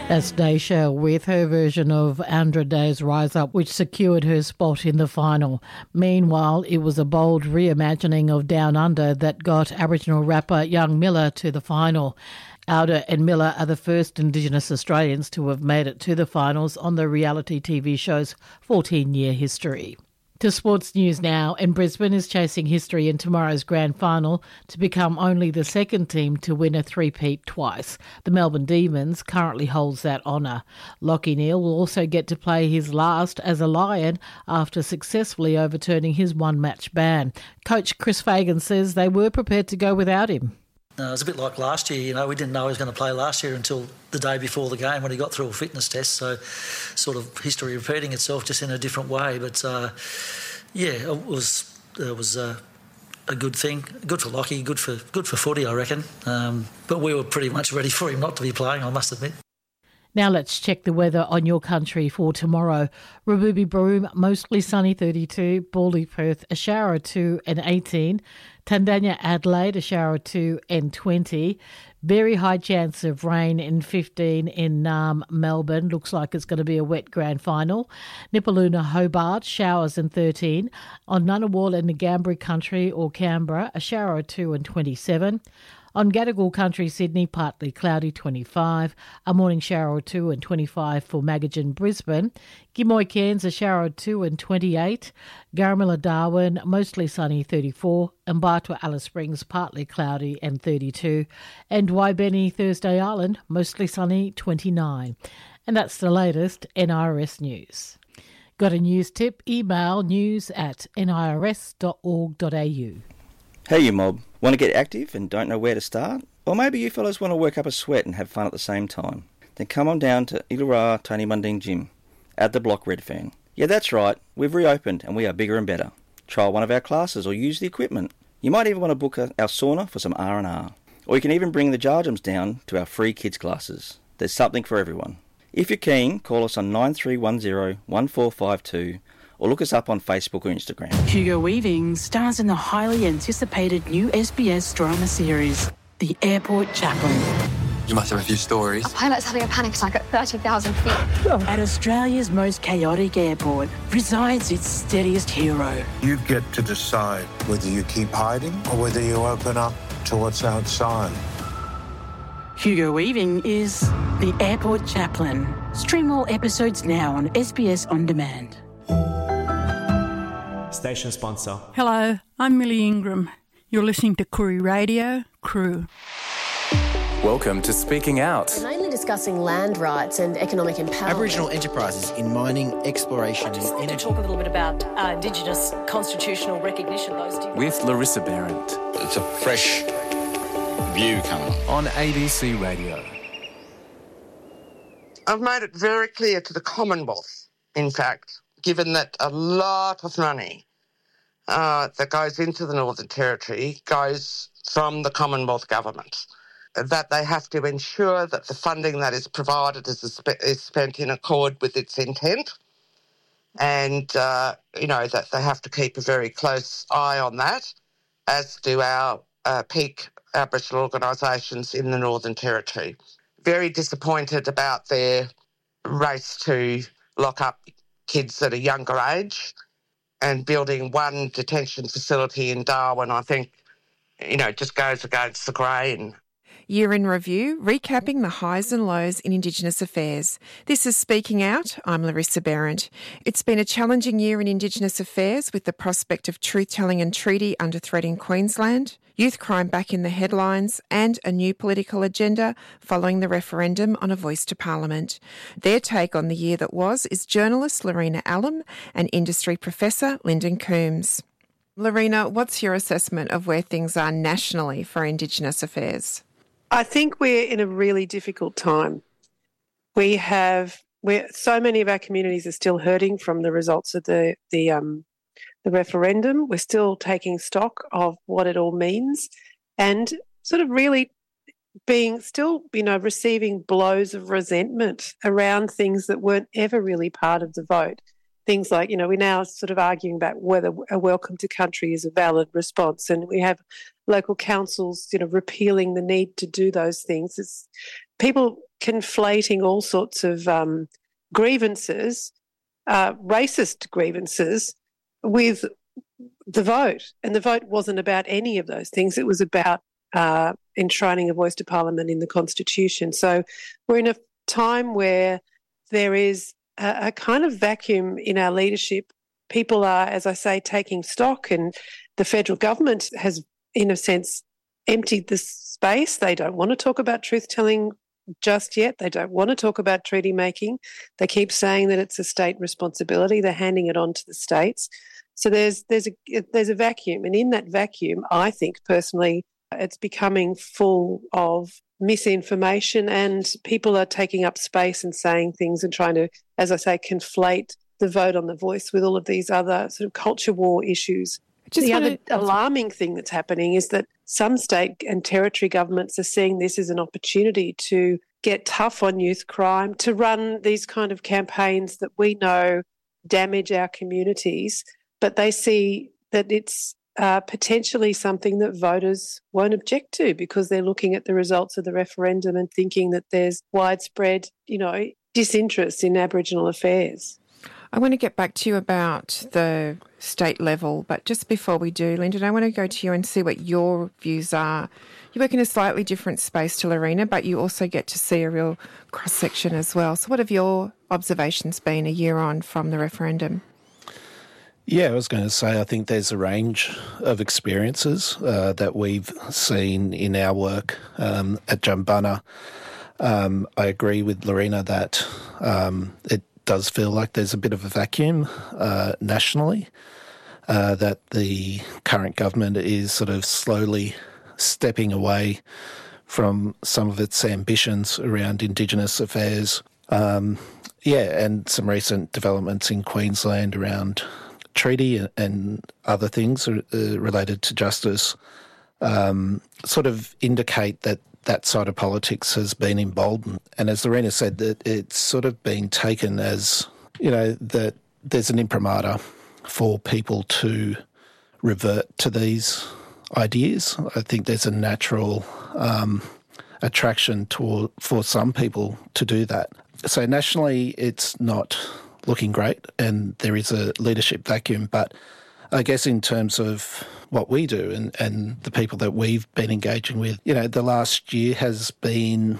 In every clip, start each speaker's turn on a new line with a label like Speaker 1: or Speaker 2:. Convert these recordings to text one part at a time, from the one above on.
Speaker 1: That's Daisha with her version of Andra Day's Rise Up, which secured her spot in the final. Meanwhile, it was a bold reimagining of Down Under that got Aboriginal rapper Young Miller to the final. Auda and Miller are the first Indigenous Australians to have made it to the finals on the reality TV show's 14-year history. To sports news now, and Brisbane is chasing history in tomorrow's grand final to become only the second team to win a three-peat twice. The Melbourne Demons currently holds that honour. Lachie Neale will also get to play his last as a Lion after successfully overturning his one-match ban. Coach Chris Fagan says they were prepared to go without him.
Speaker 2: It was a bit like last year, we didn't know he was going to play last year until the day before the game when he got through a fitness test, so sort of history repeating itself just in a different way. But, it was a good thing, good for Lachie, good for footy, I reckon. But we were pretty much ready for him not to be playing, I must admit.
Speaker 1: Now let's check the weather on your country for tomorrow. Rabubi Broome, mostly sunny 32. Baldy Perth, a shower or 2 and 18. Tandanya Adelaide, a shower or 2 and 20. Very high chance of rain in 15 in Naarm, Melbourne. Looks like it's going to be a wet grand final. Nipaluna, Hobart, showers and 13. On Ngunnawal and the Ngambri country or Canberra, a shower or 2 and 27. On Gadigal country, Sydney, partly cloudy, 25. A morning shower or 2 and 25 for Magajan, Brisbane. Gimoy, Cairns, a shower or 2 and 28. Garamilla, Darwin, mostly sunny, 34. And Bartua, Alice Springs, partly cloudy and 32. And Waibeni, Thursday Island, mostly sunny, 29. And that's the latest NIRS news. Got a news tip? Email news@nirs.org.au.
Speaker 3: Hey you mob, want to get active and don't know where to start? Or maybe you fellas want to work up a sweat and have fun at the same time? Then come on down to Illawarra Tony Mundine Gym at the Block Redfern. Yeah, that's right, we've reopened and we are bigger and better. Try one of our classes or use the equipment. You might even want to book our sauna for some R&R. Or you can even bring the Jarjums down to our free kids classes. There's something for everyone. If you're keen, call us on 9310 1452 or look us up on Facebook or Instagram.
Speaker 4: Hugo Weaving stars in the highly anticipated new SBS drama series, The Airport Chaplain.
Speaker 5: You must have a few stories.
Speaker 6: A pilot's having a panic attack at 30,000 feet.
Speaker 4: At Australia's most chaotic airport resides its steadiest hero.
Speaker 7: You get to decide whether you keep hiding or whether you open up to what's outside.
Speaker 4: Hugo Weaving is The Airport Chaplain. Stream all episodes now on SBS On Demand.
Speaker 8: Station sponsor.
Speaker 9: Hello, I'm Millie Ingram. You're listening to Koori Radio, Crew.
Speaker 8: Welcome to Speaking Out.
Speaker 10: We're mainly discussing land rights and economic empowerment.
Speaker 11: Aboriginal enterprises in mining, exploration and energy.
Speaker 12: To talk a little bit about Indigenous constitutional recognition.
Speaker 8: With Larissa Behrendt.
Speaker 13: It's a fresh view coming
Speaker 8: on ABC Radio.
Speaker 14: I've made it very clear to the Commonwealth, in fact, given that a lot of money that goes into the Northern Territory goes from the Commonwealth government, that they have to ensure that the funding that is provided is spent in accord with its intent, and, that they have to keep a very close eye on that, as do our peak Aboriginal organisations in the Northern Territory. Very disappointed about their race to lock up kids at a younger age, and building one detention facility in Darwin, I think, just goes against the grain.
Speaker 15: Year in Review, recapping the highs and lows in Indigenous affairs. This is Speaking Out. I'm Larissa Behrendt. It's been a challenging year in Indigenous affairs with the prospect of truth-telling and treaty under threat in Queensland, youth crime back in the headlines, and a new political agenda following the referendum on a voice to Parliament. Their take on the year that was is journalist Lorena Allam and industry professor Lyndon Coombs. Lorena, what's your assessment of where things are nationally for Indigenous affairs?
Speaker 16: I think we're in a really difficult time. So many of our communities are still hurting from the results of the referendum. We're still taking stock of what it all means, and sort of really receiving blows of resentment around things that weren't ever really part of the vote. Things like, we're now sort of arguing about whether a welcome to country is a valid response, and we have local councils, repealing the need to do those things. people conflating all sorts of grievances, racist grievances, with the vote. And the vote wasn't about any of those things. It was about enshrining a voice to Parliament in the Constitution. So we're in a time where there is a kind of vacuum in our leadership. People are, as I say, taking stock, and the federal government has, in a sense, emptied the space. They don't want to talk about truth-telling just yet. They don't want to talk about treaty making. They keep saying that it's a state responsibility. They're handing it on to the states. So there's a vacuum, and in that vacuum, I think personally, it's becoming full of misinformation, and people are taking up space and saying things and trying to, as I say, conflate the vote on the voice with all of these other sort of culture war issues. The other alarming thing that's happening is that some state and territory governments are seeing this as an opportunity to get tough on youth crime, to run these kind of campaigns that we know damage our communities, but they see that it's potentially something that voters won't object to because they're looking at the results of the referendum and thinking that there's widespread, disinterest in Aboriginal affairs.
Speaker 15: I want to get back to you about the state level, but just before we do, Lyndon, I want to go to you and see what your views are. You work in a slightly different space to Lorena, but you also get to see a real cross-section as well. So what have your observations been a year on from the referendum?
Speaker 17: Yeah, I was going to say I think there's a range of experiences that we've seen in our work at Jumbunna. I agree with Lorena that it does feel like there's a bit of a vacuum nationally, that the current government is sort of slowly stepping away from some of its ambitions around Indigenous affairs. And some recent developments in Queensland around treaty and other things related to justice sort of indicate that side of politics has been emboldened. And as Lorena said, that it's sort of been taken as, that there's an imprimatur for people to revert to these ideas. I think there's a natural attraction for some people to do that. So nationally, it's not looking great and there is a leadership vacuum. But I guess in terms of what we do and the people that we've been engaging with, the last year has been,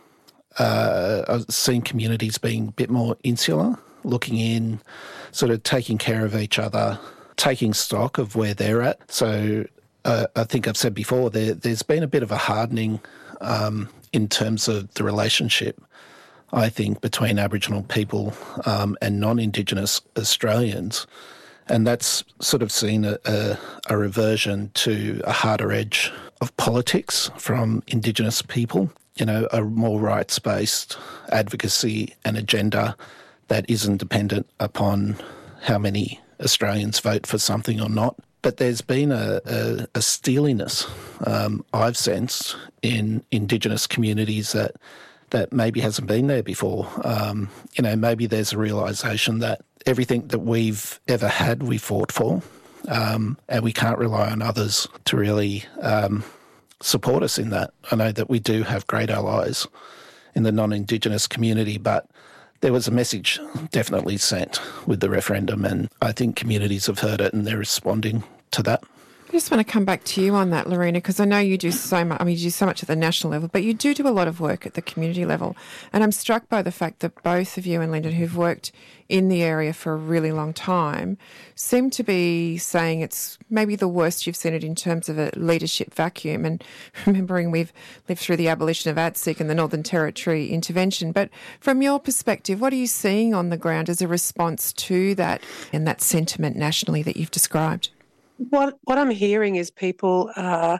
Speaker 17: I've seen communities being a bit more insular, looking in, sort of taking care of each other, taking stock of where they're at. So I think I've said before, there's been a bit of a hardening in terms of the relationship, I think, between Aboriginal people and non-Indigenous Australians. And that's sort of seen a reversion to a harder edge of politics from Indigenous people, a more rights-based advocacy and agenda that isn't dependent upon how many Australians vote for something or not. But there's been a steeliness I've sensed in Indigenous communities that maybe hasn't been there before. Maybe there's a realisation that everything that we've ever had, we fought for, and we can't rely on others to really support us in that. I know that we do have great allies in the non-Indigenous community, but there was a message definitely sent with the referendum, and I think communities have heard it and they're responding to that.
Speaker 15: I just want to come back to you on that, Lorena, because I know you do so much. You do so much at the national level, but you do a lot of work at the community level. And I'm struck by the fact that both of you and Lyndon, who've worked in the area for a really long time, seem to be saying it's maybe the worst you've seen it in terms of a leadership vacuum. And remembering we've lived through the abolition of ATSIC and the Northern Territory intervention. But from your perspective, what are you seeing on the ground as a response to that and that sentiment nationally that you've described?
Speaker 16: What I'm hearing is people,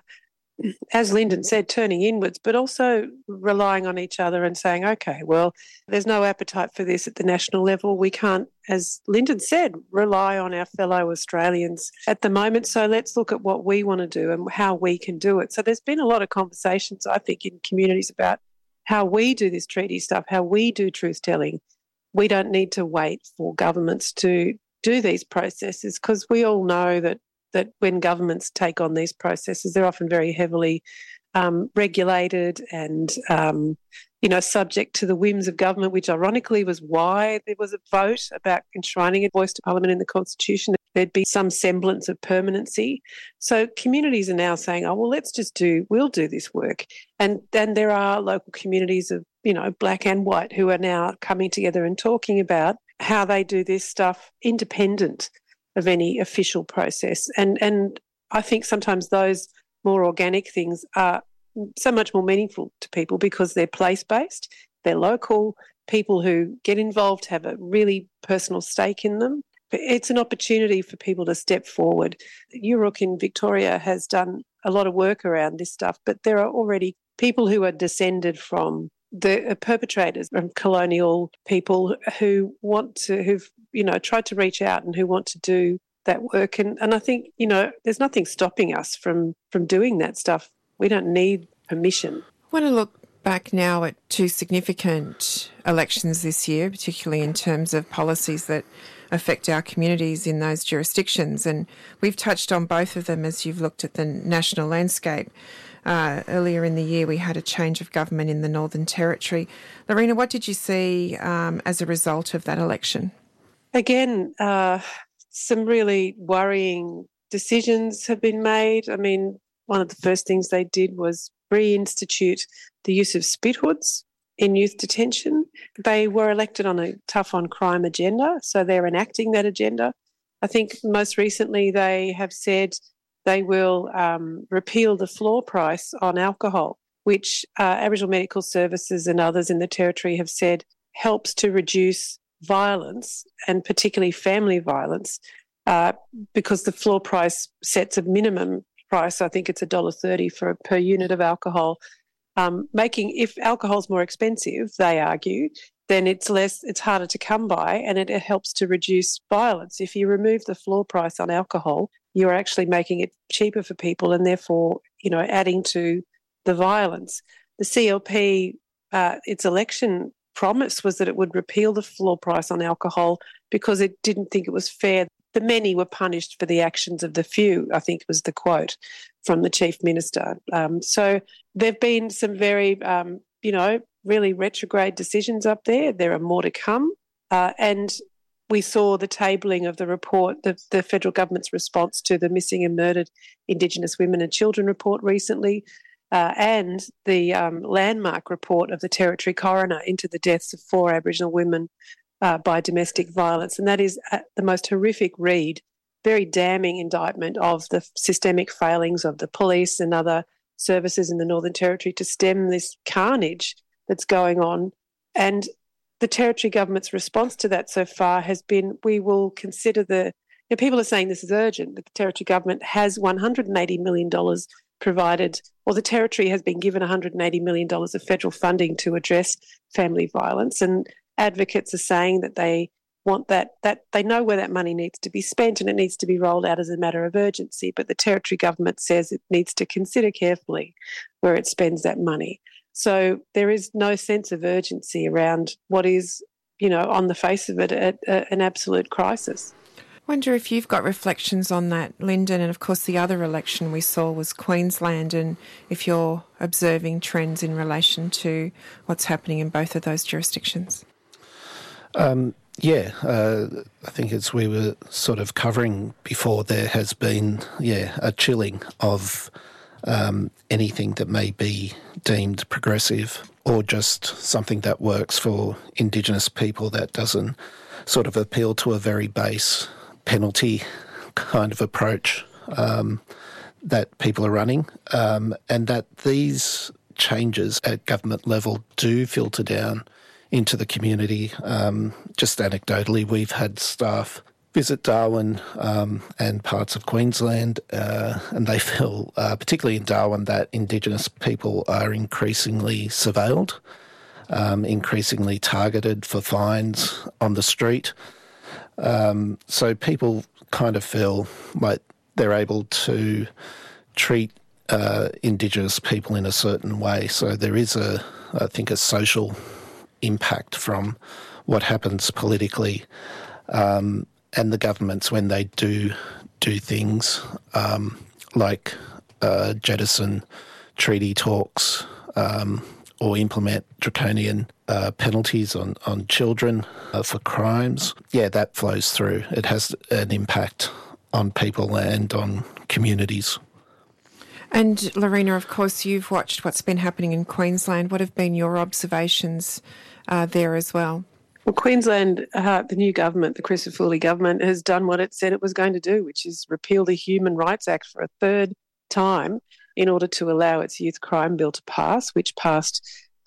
Speaker 16: as Lyndon said, turning inwards, but also relying on each other and saying, okay, well, there's no appetite for this at the national level. We can't, as Lyndon said, rely on our fellow Australians at the moment. So let's look at what we want to do and how we can do it. So there's been a lot of conversations, I think, in communities about how we do this treaty stuff, how we do truth-telling. We don't need to wait for governments to do these processes because we all know that when governments take on these processes, they're often very heavily regulated and, subject to the whims of government, which ironically was why there was a vote about enshrining a voice to Parliament in the Constitution. There'd be some semblance of permanency. So communities are now saying, oh, well, we'll do this work. And then there are local communities of, black and white who are now coming together and talking about how they do this stuff independent of any official process. And I think sometimes those more organic things are so much more meaningful to people because they're place-based, they're local, people who get involved have a really personal stake in them. It's an opportunity for people to step forward. URUK in Victoria has done a lot of work around this stuff, but there are already people who are descended from the perpetrators, from colonial people who've tried to reach out and who want to do that work. And I think, there's nothing stopping us from doing that stuff. We don't need permission.
Speaker 15: I want to look back now at two significant elections this year, particularly in terms of policies that affect our communities in those jurisdictions. And we've touched on both of them as you've looked at the national landscape. Earlier in the year, we had a change of government in the Northern Territory. Lorena, what did you see as a result of that election?
Speaker 16: Again, some really worrying decisions have been made. I mean, one of the first things they did was reinstitute the use of spit hoods in youth detention. They were elected on a tough on crime agenda, so they're enacting that agenda. I think most recently they have said they will repeal the floor price on alcohol, which Aboriginal Medical Services and others in the Territory have said helps to reduce violence and particularly family violence because the floor price sets a minimum price. I think it's $1.30 per unit of alcohol. If alcohol's more expensive, they argue, then it's harder to come by, and it helps to reduce violence. If you remove the floor price on alcohol, you're actually making it cheaper for people and therefore, adding to the violence. The CLP, its election promise was that it would repeal the floor price on alcohol because it didn't think it was fair. The many were punished for the actions of the few, I think was the quote from the Chief Minister. So there have been some very, really retrograde decisions up there. There are more to come. And we saw the tabling of the report, the federal government's response to the missing and murdered Indigenous women and children report recently, and the landmark report of the Territory coroner into the deaths of 4 Aboriginal women by domestic violence. And that is the most horrific read, very damning indictment of the systemic failings of the police and other services in the Northern Territory to stem this carnage that's going on. And the Territory government's response to that so far has been, we will consider people are saying this is urgent. The Territory government has $180 million provided, or the Territory has been given $180 million of federal funding to address family violence. And advocates are saying that they want that they know where that money needs to be spent and it needs to be rolled out as a matter of urgency. But the Territory government says it needs to consider carefully where it spends that money. So there is no sense of urgency around what is, on the face of it, an absolute crisis.
Speaker 15: I wonder if you've got reflections on that, Lyndon, and of course the other election we saw was Queensland, and if you're observing trends in relation to what's happening in both of those jurisdictions.
Speaker 17: I think as we were sort of covering before, there has been, a chilling of anything that may be deemed progressive or just something that works for Indigenous people that doesn't sort of appeal to a very base penalty kind of approach that people are running, and that these changes at government level do filter down into the community. Just anecdotally, we've had staff visit Darwin and parts of Queensland, and they feel, particularly in Darwin, that Indigenous people are increasingly surveilled, increasingly targeted for fines on the street. So people kind of feel like they're able to treat Indigenous people in a certain way. So there is I think a social impact from what happens politically, and the governments when they do things like jettison treaty talks or implement draconian penalties on children for crimes, that flows through. It has an impact on people and on communities.
Speaker 15: And Lorena, of course, you've watched what's been happening in Queensland. What have been your observations there as well?
Speaker 16: Well, Queensland, the new government, the Crisafulli government, has done what it said it was going to do, which is repeal the Human Rights Act for a third time in order to allow its youth crime bill to pass, which passed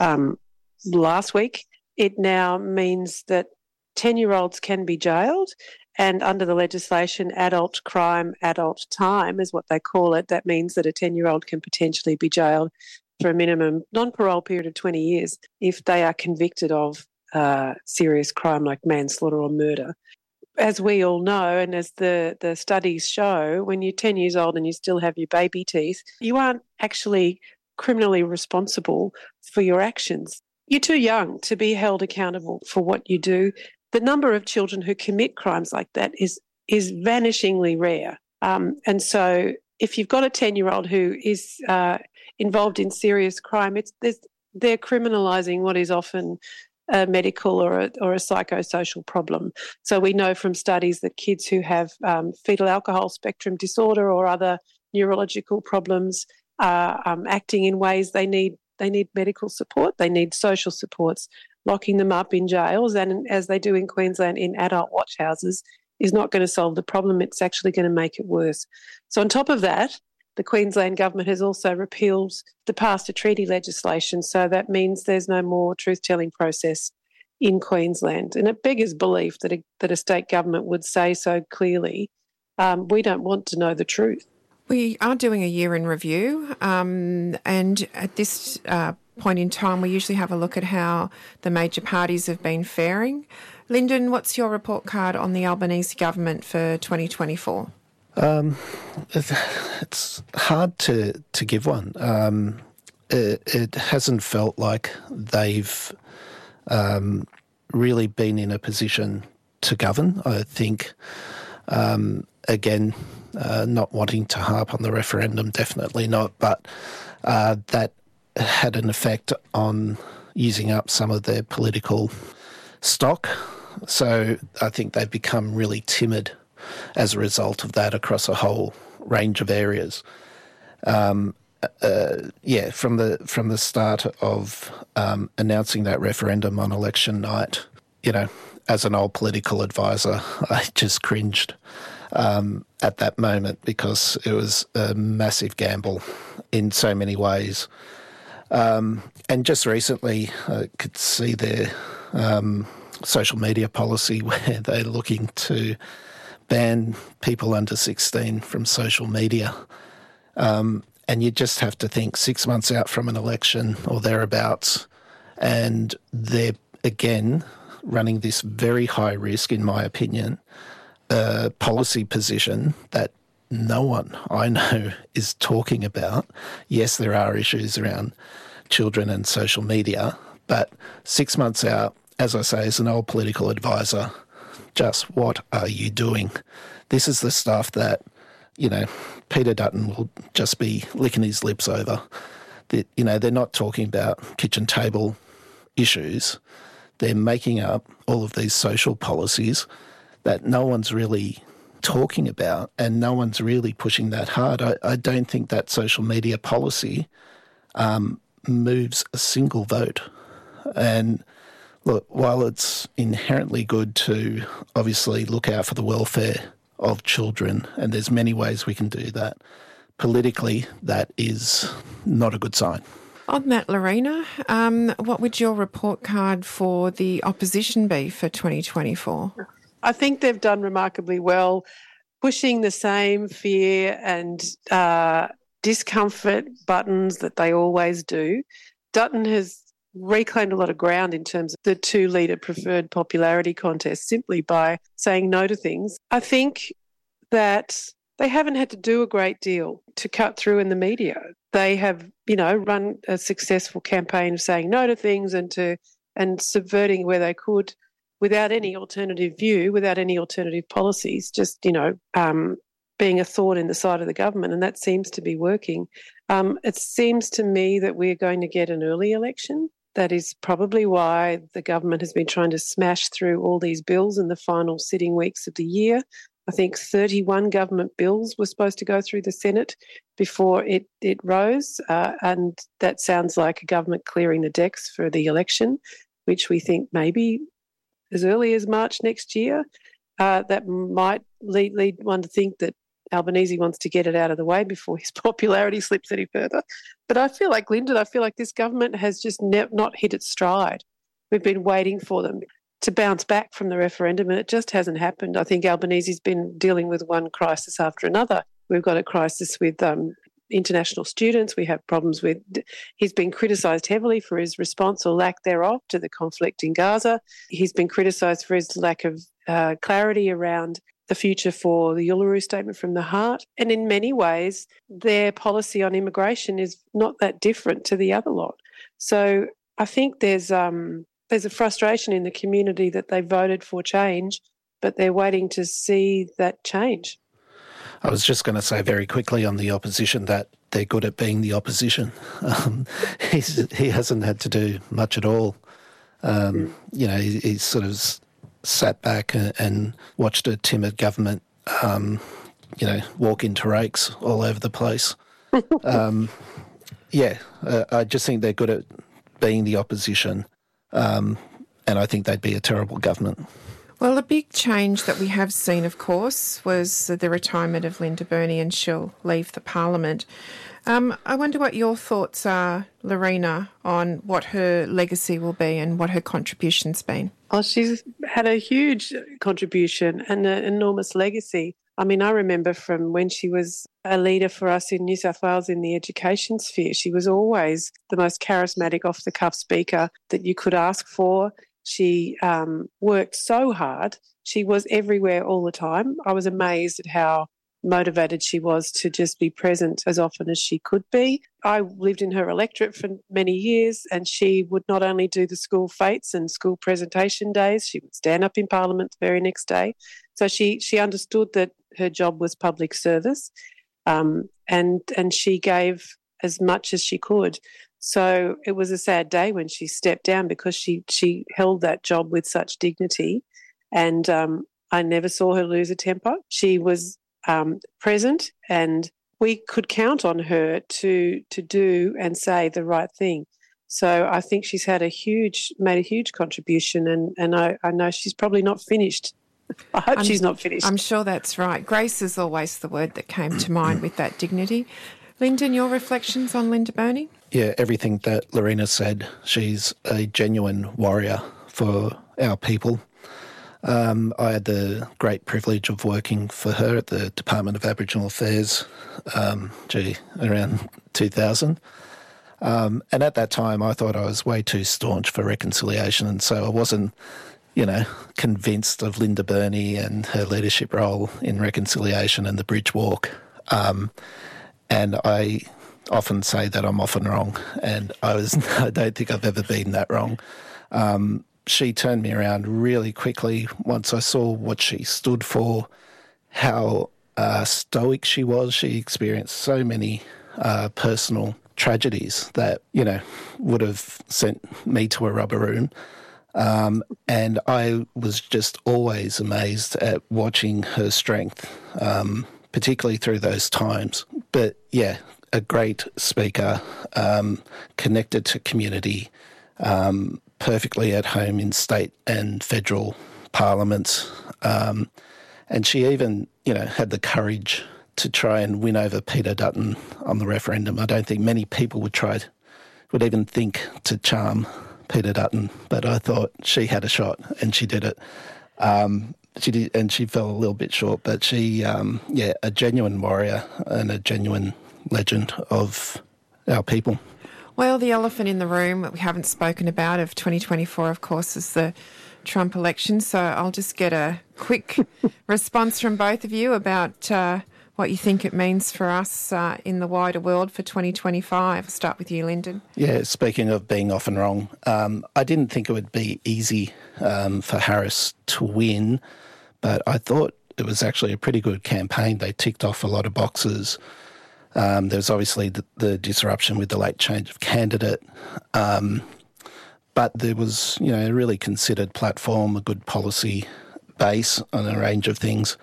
Speaker 16: last week. It now means that 10-year-olds can be jailed, and under the legislation, adult crime, adult time is what they call it. That means that a 10-year-old can potentially be jailed for a minimum non-parole period of 20 years if they are convicted of serious crime like manslaughter or murder. As we all know, and as the studies show, when you're 10 years old and you still have your baby teeth, you aren't actually criminally responsible for your actions. You're too young to be held accountable for what you do. The number of children who commit crimes like that is vanishingly rare. And so if you've got a 10-year-old who is involved in serious crime, they're criminalising what is often a medical or a psychosocial problem. So we know from studies that kids who have fetal alcohol spectrum disorder or other neurological problems are acting in ways they need medical support, they need social supports. Locking them up in jails, and as they do in Queensland in adult watch houses, is not going to solve the problem. It's actually going to make it worse. So on top of that, the Queensland government has also repealed the past a treaty legislation, so that means there's no more truth-telling process in Queensland. And it beggars belief that a state government would say so clearly, we don't want to know the truth.
Speaker 15: We are doing a year in review, and at this point in time, we usually have a look at how the major parties have been faring. Lyndon, what's your report card on the Albanese government for 2024?
Speaker 17: It's hard to give one. It hasn't felt like they've really been in a position to govern. I think, again, not wanting to harp on the referendum, definitely not, but that had an effect on using up some of their political stock. So I think they've become really timid as a result of that across a whole range of areas. From the start of announcing that referendum on election night, as an old political advisor, I just cringed at that moment because it was a massive gamble in so many ways. And just recently, I could see their social media policy where they're looking to ban people under 16 from social media. And you just have to think 6 months out from an election or thereabouts, and they're, again, running this very high risk, in my opinion, policy position that no one I know is talking about. Yes, there are issues around children and social media, but 6 months out, as I say, as an old political advisor, just what are you doing? This is the stuff that, Peter Dutton will just be licking his lips over. They're not talking about kitchen table issues. They're making up all of these social policies that no one's really talking about, and no one's really pushing that hard. I don't think that social media policy moves a single vote. And look, while it's inherently good to obviously look out for the welfare of children, and there's many ways we can do that, politically that is not a good sign.
Speaker 15: On that, Lorena, what would your report card for the opposition be for 2024?
Speaker 16: I think they've done remarkably well, pushing the same fear and discomfort buttons that they always do. Dutton has reclaimed a lot of ground in terms of the two-leader preferred popularity contest simply by saying no to things. I think that they haven't had to do a great deal to cut through in the media. They have, run a successful campaign of saying no to things and subverting where they could without any alternative view, without any alternative policies, just, being a thorn in the side of the government, and that seems to be working. It seems to me that we're going to get an early election. That is probably why the government has been trying to smash through all these bills in the final sitting weeks of the year. I think 31 government bills were supposed to go through the Senate before it rose, and that sounds like a government clearing the decks for the election, which we think maybe as early as March next year. That might lead one to think that Albanese wants to get it out of the way before his popularity slips any further. But I feel like, Lyndon, this government has just not hit its stride. We've been waiting for them to bounce back from the referendum, and it just hasn't happened. I think Albanese's been dealing with one crisis after another. We've got a crisis with international students. We have problems with... He's been criticised heavily for his response or lack thereof to the conflict in Gaza. He's been criticised for his lack of clarity around the future for the Uluru Statement from the Heart. And in many ways, their policy on immigration is not that different to the other lot. So I think there's a frustration in the community that they voted for change, but they're waiting to see that change.
Speaker 17: I was just going to say very quickly on the opposition that they're good at being the opposition. He hasn't had to do much at all. He's sort of sat back and watched a timid government, walk into rakes all over the place. I just think they're good at being the opposition, and I think they'd be a terrible government.
Speaker 15: Well, a big change that we have seen, of course, was the retirement of Linda Burney, and she'll leave the Parliament. I wonder what your thoughts are, Lorena, on what her legacy will be and what her contribution's been.
Speaker 16: Oh, she's had a huge contribution and an enormous legacy. I mean, I remember from when she was a leader for us in New South Wales in the education sphere, she was always the most charismatic off-the-cuff speaker that you could ask for. She worked so hard. She was everywhere all the time. I was amazed at how motivated she was to just be present as often as she could be. I lived in her electorate for many years, and she would not only do the school fetes and school presentation days, she would stand up in Parliament the very next day. So she understood that her job was public service, and she gave as much as she could. So it was a sad day when she stepped down because she held that job with such dignity, and I never saw her lose a temper. She was present, and we could count on her to do and say the right thing. So I think she's made a huge contribution, and I know she's probably not finished. I hope she's not finished.
Speaker 15: I'm sure that's right. Grace is always the word that came to mind with that dignity. Lyndon, your reflections on Linda Burney?
Speaker 17: Yeah, everything that Lorena said. She's a genuine warrior for our people. I had the great privilege of working for her at the Department of Aboriginal Affairs, around 2000. And at that time, I thought I was way too staunch for reconciliation, and so I wasn't, convinced of Linda Burney and her leadership role in reconciliation and the Bridge Walk. And I often say that I'm often wrong, and I don't think I've ever been that wrong. She turned me around really quickly once I saw what she stood for, how stoic she was. She experienced so many personal tragedies that, would have sent me to a rubber room. And I was just always amazed at watching her strength, particularly through those times. But, yeah, a great speaker, connected to community, perfectly at home in state and federal parliaments. And she even, had the courage to try and win over Peter Dutton on the referendum. I don't think many people would even think to charm Peter Dutton, but I thought she had a shot and she did it. She did, and she fell a little bit short, but she, a genuine warrior and a genuine legend of our people.
Speaker 15: Well, the elephant in the room that we haven't spoken about of 2024, of course, is the Trump election. So I'll just get a quick response from both of you about what you think it means for us in the wider world for 2025. I'll start with you, Lyndon.
Speaker 17: Yeah, speaking of being often wrong, I didn't think it would be easy for Harris to win, but I thought it was actually a pretty good campaign. They ticked off a lot of boxes. There was obviously the disruption with the late change of candidate, but there was, a really considered platform, a good policy base on a range of things,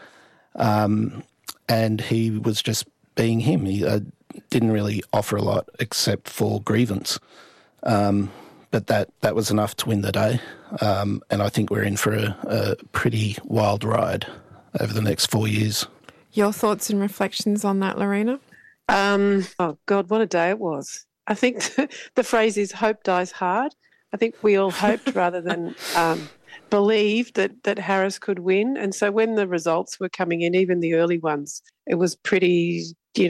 Speaker 17: and he was just being him. He didn't really offer a lot except for grievance, but that was enough to win the day, and I think we're in for a pretty wild ride over the next 4 years.
Speaker 15: Your thoughts and reflections on that, Lorena?
Speaker 16: Oh, God, what a day it was. I think the phrase is hope dies hard. I think we all hoped rather than believed that Harris could win. And so when the results were coming in, even the early ones, it was pretty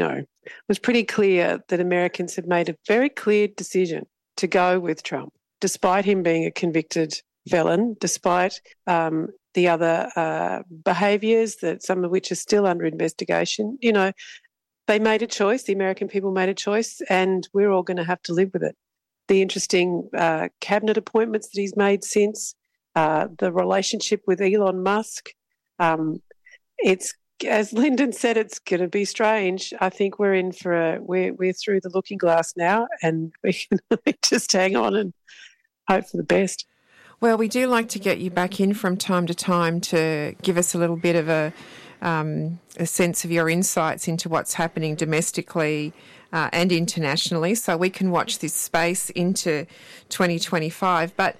Speaker 16: clear that Americans had made a very clear decision to go with Trump, despite him being a convicted felon, despite the other behaviours, that some of which are still under investigation. They made a choice, the American people made a choice, and we're all going to have to live with it. The interesting cabinet appointments that he's made since, the relationship with Elon Musk, it's, as Lyndon said, it's going to be strange. I think we're in for we're through the looking glass now, and we can just hang on and hope for the best.
Speaker 15: Well, we do like to get you back in from time to time to give us a little bit of a sense of your insights into what's happening domestically and internationally, so we can watch this space into 2025. But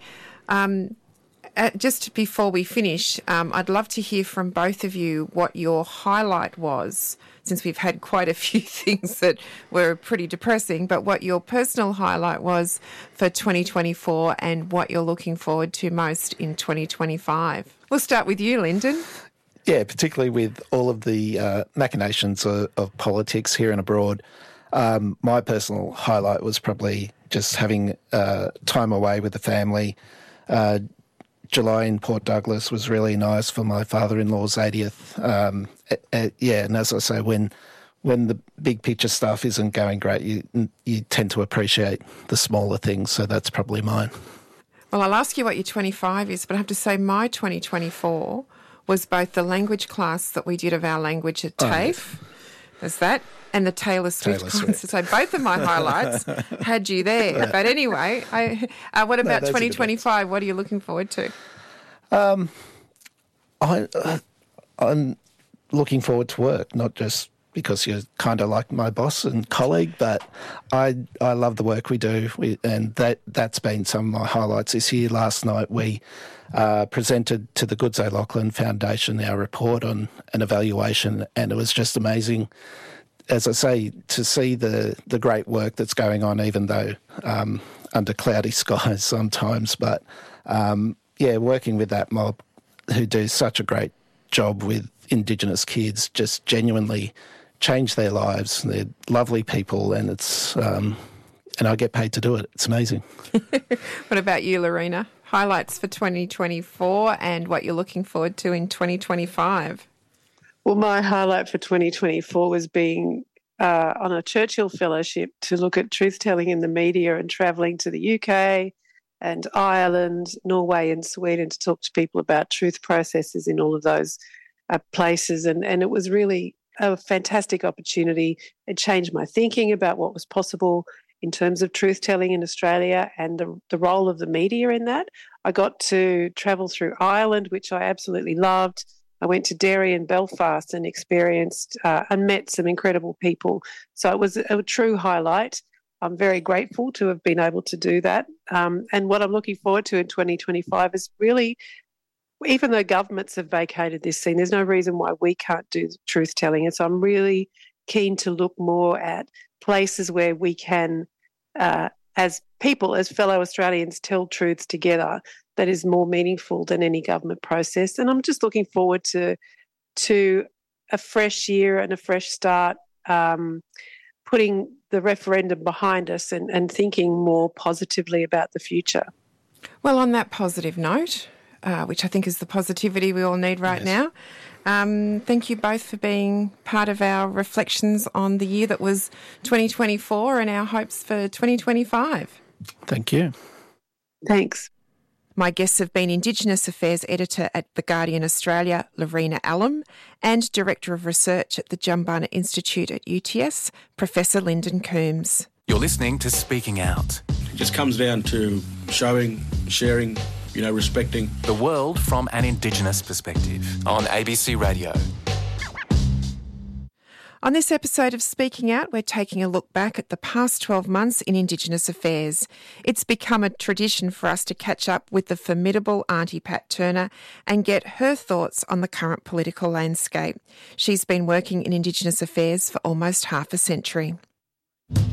Speaker 15: just before we finish, I'd love to hear from both of you what your highlight was, since we've had quite a few things that were pretty depressing, but what your personal highlight was for 2024 and what you're looking forward to most in 2025. We'll start with you, Lyndon.
Speaker 17: Yeah, particularly with all of the machinations of politics here and abroad. My personal highlight was probably just having time away with the family. July in Port Douglas was really nice for my father-in-law's 80th. And as I say, when the big picture stuff isn't going great, you tend to appreciate the smaller things, so that's probably mine.
Speaker 15: Well, I'll ask you what your 25 is, but I have to say my 2024 was both the language class that we did of our language at TAFE, there's that, and the Taylor Swift concert. So both of my highlights had you there. Yeah. But anyway, what about 2025? What are you looking forward to?
Speaker 17: I'm looking forward to work, not just because you're kind of like my boss and colleague, but I love the work we do, and that's been some of my highlights this year. Last night we presented to the Goods O'Loughlin Foundation our report on an evaluation, and it was just amazing, as I say, to see the great work that's going on, even though under cloudy skies sometimes. But working with that mob who do such a great job with Indigenous kids, just genuinely change their lives. They're lovely people, and it's and I get paid to do it. It's amazing.
Speaker 15: What about you, Lorena? Highlights for 2024 and what you're looking forward to in 2025?
Speaker 16: Well, my highlight for 2024 was being on a Churchill Fellowship to look at truth-telling in the media and travelling to the UK and Ireland, Norway and Sweden to talk to people about truth processes in all of those places. And it was really a fantastic opportunity. It changed my thinking about what was possible in terms of truth-telling in Australia and the role of the media in that. I got to travel through Ireland, which I absolutely loved. I went to Derry and Belfast and experienced and met some incredible people. So it was a true highlight. I'm very grateful to have been able to do that. And what I'm looking forward to in 2025 is really, even though governments have vacated this scene, there's no reason why we can't do truth-telling. And so I'm really keen to look more at places where we can, as people, as fellow Australians, tell truths together that is more meaningful than any government process. And I'm just looking forward to a fresh year and a fresh start, putting the referendum behind us and thinking more positively about the future.
Speaker 15: Well, on that positive note, which I think is the positivity we all need right now, thank you both for being part of our reflections on the year that was 2024 and our hopes for 2025.
Speaker 17: Thank you.
Speaker 16: Thanks.
Speaker 15: My guests have been Indigenous Affairs Editor at The Guardian Australia, Lorena Allam, and Director of Research at the Jumbunna Institute at UTS, Professor Lyndon Coombs.
Speaker 8: You're listening to Speaking Out.
Speaker 18: It just comes down to showing, sharing, respecting.
Speaker 8: The world from an Indigenous perspective on ABC Radio.
Speaker 15: On this episode of Speaking Out, we're taking a look back at the past 12 months in Indigenous affairs. It's become a tradition for us to catch up with the formidable Auntie Pat Turner and get her thoughts on the current political landscape. She's been working in Indigenous affairs for almost half a century.